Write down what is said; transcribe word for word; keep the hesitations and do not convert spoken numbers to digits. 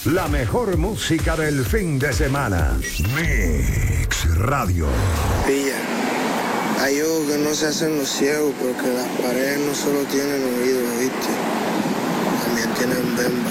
La mejor música del fin de semana. Mix Radio. Pilla, hay ojos que no se hacen los ciegos porque las paredes no solo tienen oídos, ¿viste? También tienen bemba.